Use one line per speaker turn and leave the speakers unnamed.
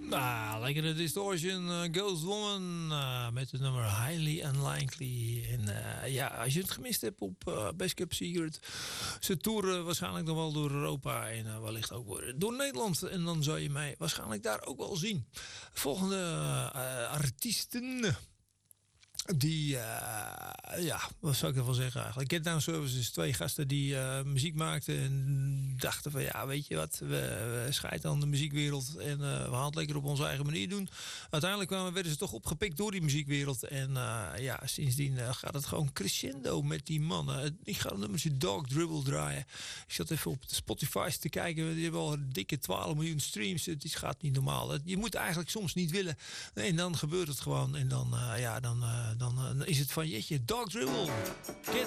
Lekkere Distortion, Ghost Woman met het nummer Highly Unlikely. En als je het gemist hebt op Best Kept Secret, ze toeren waarschijnlijk nog wel door Europa en wellicht ook door Nederland. En dan zou je mij waarschijnlijk daar ook wel zien. Volgende artiesten. Die, wat zou ik ervan zeggen eigenlijk? Get Down Services, 2 gasten die muziek maakten en dachten van weet je wat, we scheiden aan de muziekwereld en we gaan het lekker op onze eigen manier doen. Uiteindelijk werden ze toch opgepikt door die muziekwereld en sindsdien gaat het gewoon crescendo met die mannen. Ik ga een nummertje Dog Dribble draaien. Ik zat even op de Spotify's te kijken, die hebben al een dikke 12 miljoen streams. Het gaat niet normaal. Je moet eigenlijk soms niet willen en dan gebeurt het gewoon en dan is het van jeetje, Dog Dribble. Get